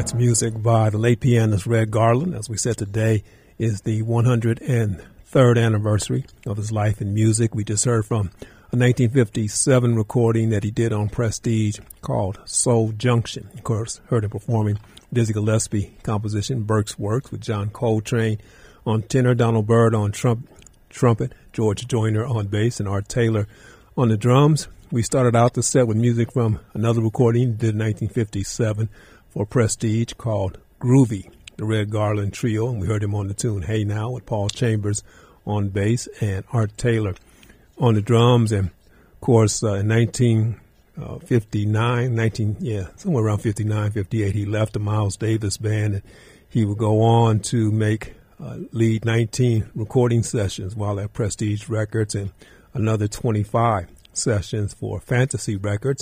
That's music by the late pianist Red Garland. As we said, today is the 103rd anniversary of his life in music. We just heard from a 1957 recording that he did on Prestige called Soul Junction. Of course, heard him performing Dizzy Gillespie composition, Burke's Works, with John Coltrane on tenor, Donald Byrd on trumpet, George Joyner on bass, and Art Taylor on the drums. We started out the set with music from another recording he did in 1957 for Prestige called Groovy, the Red Garland Trio, and we heard him on the tune Hey Now with Paul Chambers on bass and Art Taylor on the drums. And of course, in 1959, somewhere around 59, 58, he left the Miles Davis Band, and he would go on to lead 19 recording sessions while at Prestige Records and another 25 sessions for Fantasy Records.